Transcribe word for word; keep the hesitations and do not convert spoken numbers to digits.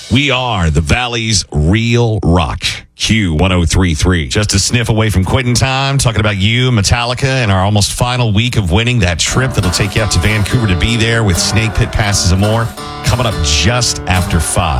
We are the Valley's real rock. Q ten thirty-three. Just a sniff away from quitting time, talking about you, Metallica, and our almost final week of winning that trip that'll take you out to Vancouver to be there with Snake Pit passes and more. Coming up just after five.